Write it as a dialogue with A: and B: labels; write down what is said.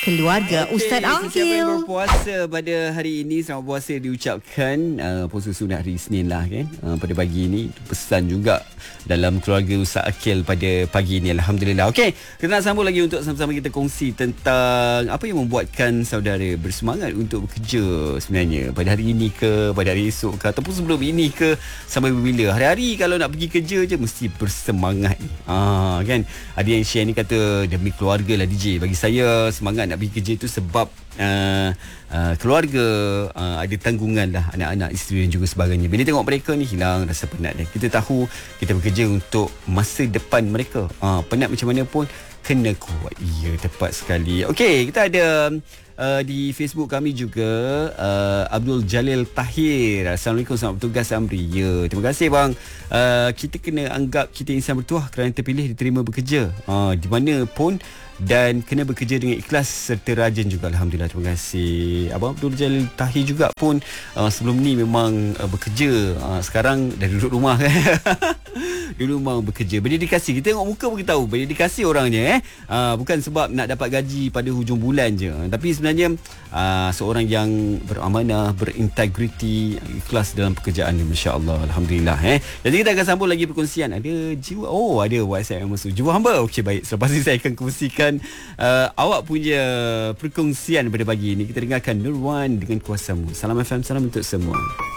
A: keluarga. Ustaz
B: Sesiapa yang
A: Aqil.
B: berpuasa pada hari ini, selamat puasa diucapkan. Puasa sunat hari Isnin lah kan. Pada pagi ini pesan juga dalam keluarga Ustaz Aqil pada pagi ini, alhamdulillah. Okey, kita nak sambung lagi untuk sama-sama kita kongsi tentang apa yang membuatkan saudara bersemangat untuk bekerja sebenarnya pada hari ini ke, pada hari esok ke, ataupun sebelum ini ke, sampai bila. Hari-hari kalau nak pergi kerja je mesti bersemangat ni. Kan? Ada yang share ni kata demi keluarga lah DJ. Bagi saya semangat nak pergi kerja tu sebab keluarga, ada tanggungan lah, anak-anak, isteri dan juga sebagainya. Bila tengok mereka ni hilang rasa penat dia. Kita tahu kita bekerja untuk masa depan mereka. Penat macam mana pun kena kuat. Ya, tepat sekali. Okey, kita ada di Facebook kami juga Abdul Jalil Tahir. Assalamualaikum, selamat bertugas Amri. Ya, terima kasih bang. Kita kena anggap kita insan bertuah kerana terpilih diterima bekerja di mana pun, dan kena bekerja dengan ikhlas serta rajin juga. Alhamdulillah, terima kasih Abang Abdul Jalil Tahir juga pun sebelum ni memang bekerja, sekarang dah duduk rumah kan. Dulu memang bekerja, berdedikasi. Kita tengok muka pun kita tahu berdedikasi orangnya bukan sebab nak dapat gaji pada hujung bulan je, tapi sebenarnya seorang yang beramanah, berintegriti, ikhlas dalam pekerjaan ni, masya-Allah, alhamdulillah. Jadi kita akan sambung lagi perkongsian. Ada jiwa, ada WhatsApp yang masuk, jiwa hamba. Okey, baik, selepas ini saya akan kongsikan awak punya perkongsian pada pagi ini. Kita dengarkan Nurwan dengan Kuasamu. Salam FM, salam untuk semua.